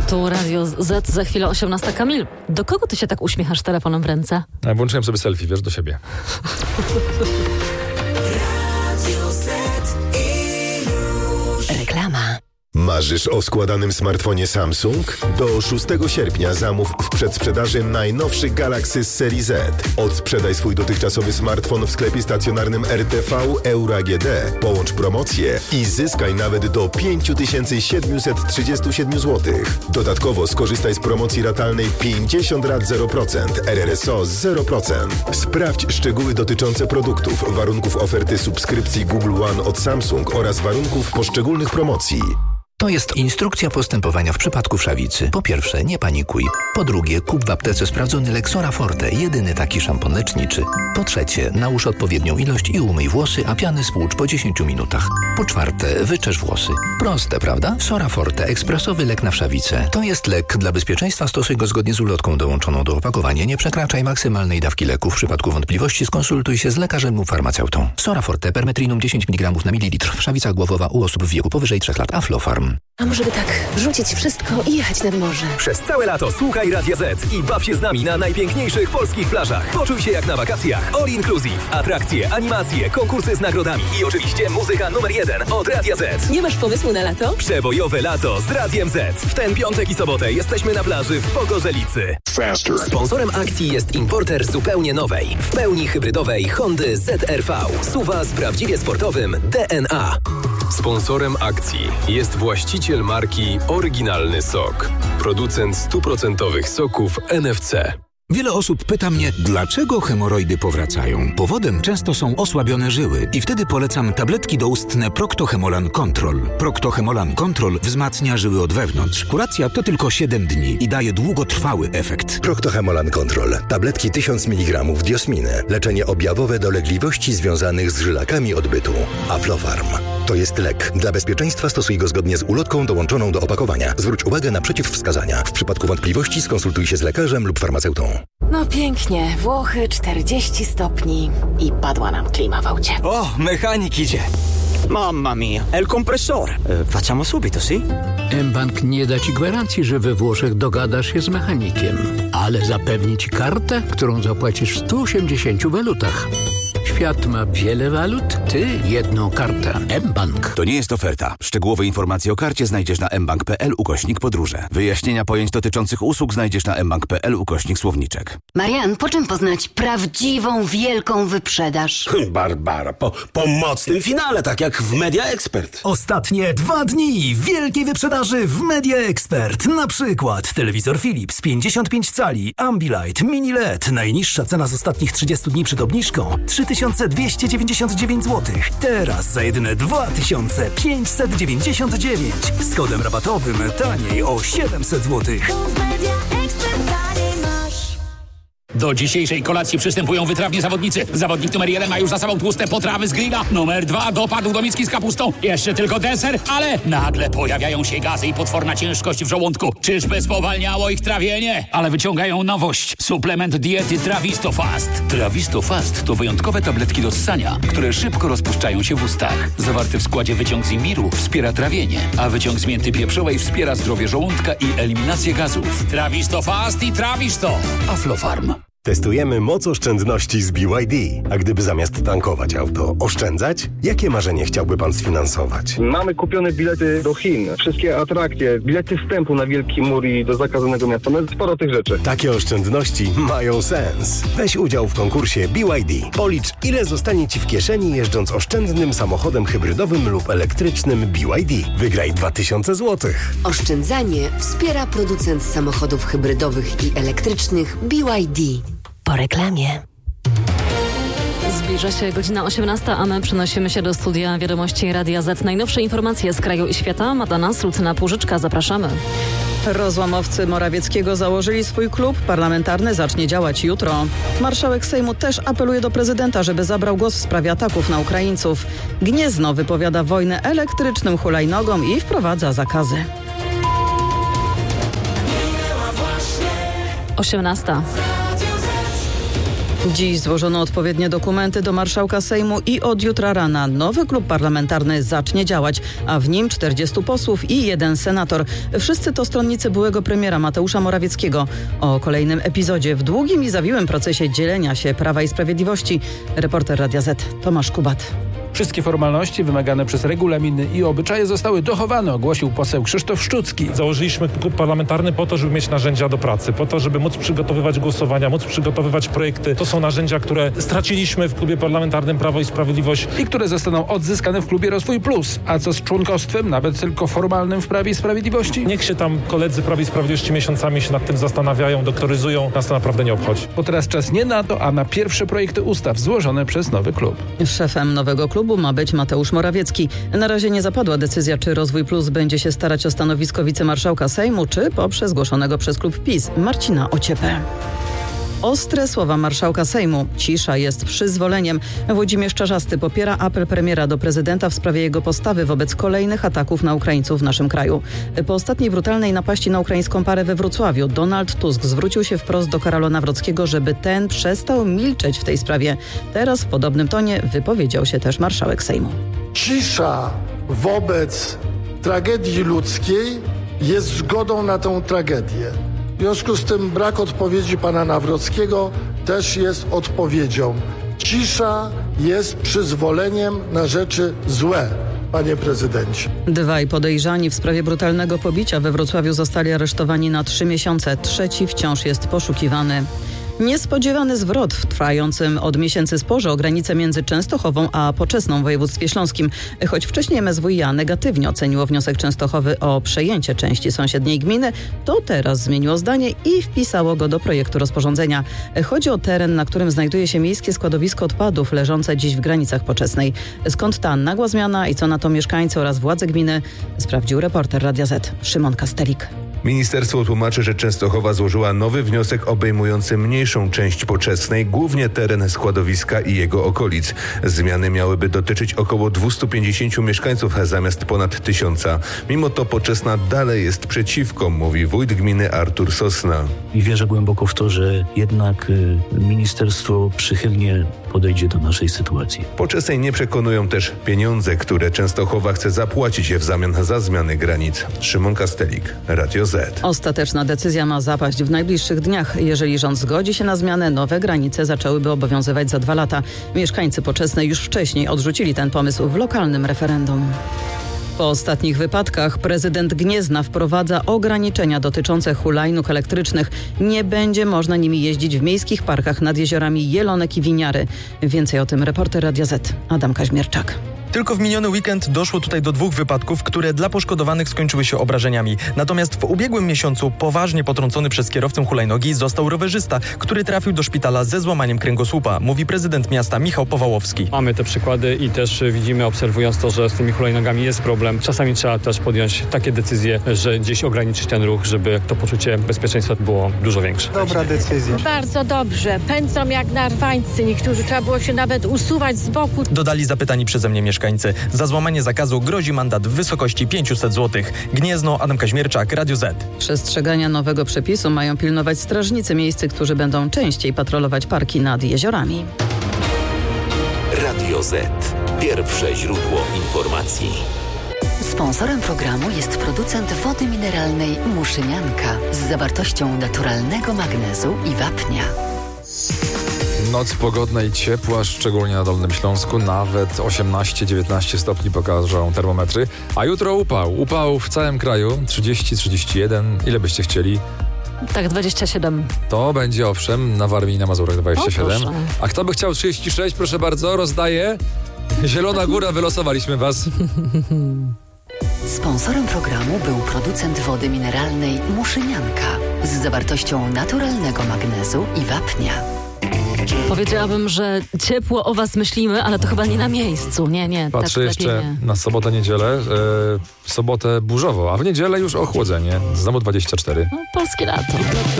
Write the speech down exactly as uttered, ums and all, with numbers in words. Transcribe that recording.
Tu Radio Z, za chwilę osiemnasta. Kamil, do kogo ty się tak uśmiechasz telefonem w ręce? Ja włączyłem sobie selfie, wiesz, do siebie. Reklama. Marzysz o składanym smartfonie Samsung? Do szóstego sierpnia zamów w przedsprzedaży najnowszy Galaxy z serii Z. Odsprzedaj swój dotychczasowy smartfon w sklepie stacjonarnym R T V Euro A G D. Połącz promocję i zyskaj nawet do pięć tysięcy siedemset trzydzieści siedem złotych. Dodatkowo skorzystaj z promocji ratalnej pięćdziesiąt rat zero procent, R R S O zero procent. Sprawdź szczegóły dotyczące produktów, warunków oferty subskrypcji Google One od Samsung oraz warunków poszczególnych promocji. To jest instrukcja postępowania w przypadku wszawicy. Po pierwsze, nie panikuj. Po drugie, kup w aptece sprawdzony Lexora Forte, jedyny taki szampon leczniczy. Po trzecie, nałóż odpowiednią ilość i umyj włosy, a piany spłucz po dziesięciu minutach. Po czwarte, wyczesz włosy. Proste, prawda? Sora Forte, ekspresowy lek na wszawicę. To jest lek. Dla bezpieczeństwa stosuj go zgodnie z ulotką dołączoną do opakowania. Nie przekraczaj maksymalnej dawki leku. W przypadku wątpliwości skonsultuj się z lekarzem lub farmaceutą. Sora Forte, permetrinum dziesięć miligramów na mililitr. Wszawica głowowa u osób w wieku powyżej trzech lat. Aflofarm. A może by tak rzucić wszystko i jechać nad morze? Przez całe lato słuchaj Radia Z i baw się z nami na najpiękniejszych polskich plażach. Poczuj się jak na wakacjach. All inclusive. Atrakcje, animacje, konkursy z nagrodami i oczywiście muzyka numer jeden od Radia Z. Nie masz pomysłu na lato? Przebojowe lato z Radiem Z. W ten piątek i sobotę jesteśmy na plaży w Pogorzelicy. Faster. Sponsorem akcji jest importer zupełnie nowej, w pełni hybrydowej Hondy Z R V. Suwa z prawdziwie sportowym D N A. Sponsorem akcji jest właściciel marki Oryginalny Sok, producent stuprocentowych soków N F C. Wiele osób pyta mnie, dlaczego hemoroidy powracają. Powodem często są osłabione żyły i wtedy polecam tabletki doustne Procto-Hemolan Control. Procto-Hemolan Control wzmacnia żyły od wewnątrz. Kuracja to tylko siedem dni i daje długotrwały efekt. Procto-Hemolan Control. Tabletki tysiąc miligramów diosminy. Leczenie objawowe dolegliwości związanych z żylakami odbytu. Aflofarm. To jest lek. Dla bezpieczeństwa stosuj go zgodnie z ulotką dołączoną do opakowania. Zwróć uwagę na przeciwwskazania. W przypadku wątpliwości skonsultuj się z lekarzem lub farmaceutą. No pięknie. Włochy czterdzieści stopni i padła nam klima w aucie. O, mechanik idzie. Mamma mia, è il compressore. E, facciamo subito, sì? mBank nie da ci gwarancji, że we Włoszech dogadasz się z mechanikiem, ale zapewni ci kartę, którą zapłacisz w stu osiemdziesięciu walutach. Świat ma wiele walut, ty jedną kartę. mBank. To nie jest oferta. Szczegółowe informacje o karcie znajdziesz na mbank.pl ukośnik podróże. Wyjaśnienia pojęć dotyczących usług znajdziesz na mbank.pl ukośnik słowniczek. Marian, po czym poznać prawdziwą, wielką wyprzedaż? Barbara, po, po mocnym finale, tak jak w Media Expert. Ostatnie dwa dni wielkiej wyprzedaży w Media Expert. Na przykład telewizor Philips pięćdziesiąt pięć cali, Ambilight, Mini L E D. Najniższa cena z ostatnich trzydziestu dni przed obniżką trzy tysiące dwieście dziewięćdziesiąt dziewięć złotych. Teraz za jedyne dwa tysiące pięćset dziewięćdziesiąt dziewięć. Z kodem rabatowym taniej o siedemset złotych. Do dzisiejszej kolacji przystępują wytrawni zawodnicy. Zawodnik numer jeden ma już za sobą tłuste potrawy z grilla. Numer dwa dopadł do miski z kapustą. Jeszcze tylko deser, ale nagle pojawiają się gazy i potworna ciężkość w żołądku. Czyżby spowalniało ich trawienie? Ale wyciągają nowość. Suplement diety Travistofast. Travistofast to wyjątkowe tabletki do ssania, które szybko rozpuszczają się w ustach. Zawarty w składzie wyciąg z imbiru wspiera trawienie, a wyciąg z mięty pieprzowej wspiera zdrowie żołądka i eliminację gazów. Travistofast i Travisto. Aflofarm. Testujemy moc oszczędności z B Y D. A gdyby zamiast tankować auto oszczędzać? Jakie marzenie chciałby pan sfinansować? Mamy kupione bilety do Chin, wszystkie atrakcje, bilety wstępu na Wielki Mur i do zakazanego miasta, no sporo tych rzeczy. Takie oszczędności mają sens. Weź udział w konkursie B Y D. Policz, ile zostanie ci w kieszeni jeżdżąc oszczędnym samochodem hybrydowym lub elektrycznym B Y D. Wygraj dwa tysiące złotych. Oszczędzanie wspiera producent samochodów hybrydowych i elektrycznych B Y D. Po reklamie. Zbliża się godzina osiemnasta, a my przenosimy się do studia Wiadomości Radia Z. Najnowsze informacje z kraju i świata ma dla nas Lucyna Płużyczka. Zapraszamy. Rozłamowcy Morawieckiego założyli swój klub parlamentarny, zacznie działać jutro. Marszałek Sejmu też apeluje do prezydenta, żeby zabrał głos w sprawie ataków na Ukraińców. Gniezno wypowiada wojnę elektrycznym hulajnogom i wprowadza zakazy. osiemnasta. Dziś złożono odpowiednie dokumenty do marszałka Sejmu i od jutra rana nowy klub parlamentarny zacznie działać, a w nim czterdziestu posłów i jeden senator. Wszyscy to stronnicy byłego premiera Mateusza Morawieckiego. O kolejnym epizodzie w długim i zawiłym procesie dzielenia się Prawa i Sprawiedliwości reporter Radia Z Tomasz Kubat. Wszystkie formalności wymagane przez regulaminy i obyczaje zostały dochowane, ogłosił poseł Krzysztof Szczucki. Założyliśmy klub parlamentarny po to, żeby mieć narzędzia do pracy, po to, żeby móc przygotowywać głosowania, móc przygotowywać projekty. To są narzędzia, które straciliśmy w klubie parlamentarnym Prawo i Sprawiedliwość. I które zostaną odzyskane w klubie Rozwój Plus. A co z członkostwem, nawet tylko formalnym w Prawie i Sprawiedliwości? Niech się tam koledzy Prawie i Sprawiedliwości miesiącami się nad tym zastanawiają, doktoryzują. Nas to naprawdę nie obchodzi. Bo teraz czas nie na to, a na pierwsze projekty ustaw złożone przez nowy klub. Szefem nowego klubu ma być Mateusz Morawiecki. Na razie nie zapadła decyzja, czy Rozwój Plus będzie się starać o stanowisko wicemarszałka Sejmu, czy poprzez zgłoszonego przez klub PiS Marcina Ociepę. Ostre słowa marszałka Sejmu. Cisza jest przyzwoleniem. Włodzimierz Czarzasty popiera apel premiera do prezydenta w sprawie jego postawy wobec kolejnych ataków na Ukraińców w naszym kraju. Po ostatniej brutalnej napaści na ukraińską parę we Wrocławiu Donald Tusk zwrócił się wprost do Karola Nawrockiego, żeby ten przestał milczeć w tej sprawie. Teraz w podobnym tonie wypowiedział się też marszałek Sejmu. Cisza wobec tragedii ludzkiej jest zgodą na tę tragedię. W związku z tym brak odpowiedzi pana Nawrockiego też jest odpowiedzią. Cisza jest przyzwoleniem na rzeczy złe, panie prezydencie. Dwaj podejrzani w sprawie brutalnego pobicia we Wrocławiu zostali aresztowani na trzy miesiące. Trzeci wciąż jest poszukiwany. Niespodziewany zwrot w trwającym od miesięcy sporze o granicę między Częstochową a Poczesną w województwie śląskim. Choć wcześniej M S W iA negatywnie oceniło wniosek Częstochowy o przejęcie części sąsiedniej gminy, to teraz zmieniło zdanie i wpisało go do projektu rozporządzenia. Chodzi o teren, na którym znajduje się miejskie składowisko odpadów leżące dziś w granicach Poczesnej. Skąd ta nagła zmiana i co na to mieszkańcy oraz władze gminy, sprawdził reporter Radia Z Szymon Kastelik. Ministerstwo tłumaczy, że Częstochowa złożyła nowy wniosek obejmujący mniejszą część Poczesnej, głównie teren składowiska i jego okolic. Zmiany miałyby dotyczyć około dwieście pięćdziesiąt mieszkańców zamiast ponad tysiąca. Mimo to Poczesna dalej jest przeciwko, mówi wójt gminy Artur Sosna. I wierzę głęboko w to, że jednak y, ministerstwo przychylnie podejdzie do naszej sytuacji. Poczesnej nie przekonują też pieniądze, które Częstochowa chce zapłacić w zamian za zmiany granic. Szymon Kastelik, Radio Z. Ostateczna decyzja ma zapaść w najbliższych dniach. Jeżeli rząd zgodzi się na zmianę, nowe granice zaczęłyby obowiązywać za dwa lata. Mieszkańcy Poczesnej już wcześniej odrzucili ten pomysł w lokalnym referendum. Po ostatnich wypadkach prezydent Gniezna wprowadza ograniczenia dotyczące hulajnóg elektrycznych. Nie będzie można nimi jeździć w miejskich parkach nad jeziorami Jelonek i Winiary. Więcej o tym reporter Radia Z Adam Kaźmierczak. Tylko w miniony weekend doszło tutaj do dwóch wypadków, które dla poszkodowanych skończyły się obrażeniami. Natomiast w ubiegłym miesiącu poważnie potrącony przez kierowcę hulajnogi został rowerzysta, który trafił do szpitala ze złamaniem kręgosłupa, mówi prezydent miasta Michał Powałowski. Mamy te przykłady i też widzimy, obserwując to, że z tymi hulajnogami jest problem. Czasami trzeba też podjąć takie decyzje, że gdzieś ograniczyć ten ruch, żeby to poczucie bezpieczeństwa było dużo większe. Dobra decyzja. Bardzo dobrze. Pędzą jak narwańcy. Niektórzy trzeba było się nawet usuwać z boku. Dodali zapytani przeze mnie mieszkańcy. Za złamanie zakazu grozi mandat w wysokości pięćset złotych. Gniezno, Adam Kaźmierczak, Radio Z. Przestrzegania nowego przepisu mają pilnować strażnicy miejscy, którzy będą częściej patrolować parki nad jeziorami. Radio Z. Pierwsze źródło informacji. Sponsorem programu jest producent wody mineralnej Muszynianka z zawartością naturalnego magnezu i wapnia. Noc pogodna i ciepła, szczególnie na Dolnym Śląsku. Nawet osiemnaście dziewiętnaście stopni pokażą termometry. A jutro upał. Upał w całym kraju. trzydzieści trzydzieści jeden. Ile byście chcieli? Tak, dwadzieścia siedem. To będzie owszem, na Warmii i na Mazurach dwadzieścia siedem. O, A kto by chciał trzydzieści sześć? Proszę bardzo, rozdaję. Zielona Góra, wylosowaliśmy was. Sponsorem programu był producent wody mineralnej Muszynianka z zawartością naturalnego magnezu i wapnia. Powiedziałabym, że ciepło o was myślimy, ale to chyba nie na miejscu. Nie, nie. Patrzę tak, jeszcze nie. na sobotę, niedzielę. E, w sobotę burzowo, a w niedzielę już ochłodzenie. Znowu dwadzieścia cztery. No, polskie lato.